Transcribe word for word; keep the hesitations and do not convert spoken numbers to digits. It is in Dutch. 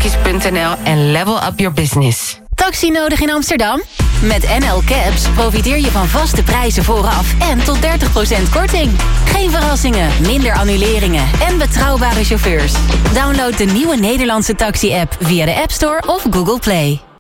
taxibroekjes punt n l en level up your business. Taxi nodig in Amsterdam? Met N L Cabs profiteer je van vaste prijzen vooraf en tot dertig procent korting. Geen verrassingen, minder annuleringen en betrouwbare chauffeurs. Download de nieuwe Nederlandse taxi-app via de App Store of Google Play.